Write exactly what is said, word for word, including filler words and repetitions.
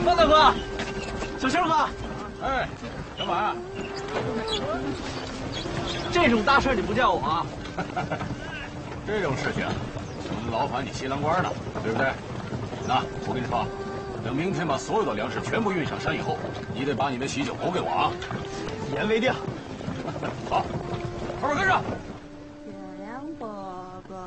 方大哥，小生哥， 哎，小马， 这种大事你不叫我啊？ 这种事情能劳烦你西凉官呢，对不对？那我跟你说，等明天把所有的粮食全部运上山以后，你得把你的喜酒留给我啊！ 一言为定。 好，后边跟上。